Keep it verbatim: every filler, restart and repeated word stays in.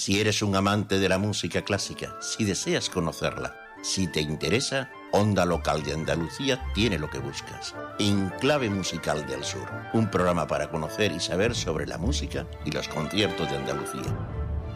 Si eres un amante de la música clásica, si deseas conocerla, si te interesa, Onda Local de Andalucía tiene lo que buscas. Enclave Musical del Sur, un programa para conocer y saber sobre la música y los conciertos de Andalucía.